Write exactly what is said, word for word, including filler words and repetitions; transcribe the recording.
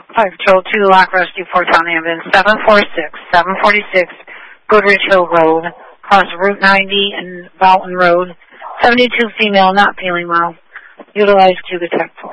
Five Patrol two, Lock Rescue, Fort Town Ambulance, seven four six, seven forty-six, Goodrich Hill Road, across Route ninety and Mountain Road, seventy-two female, not feeling well. Utilize Cougar Tech Force.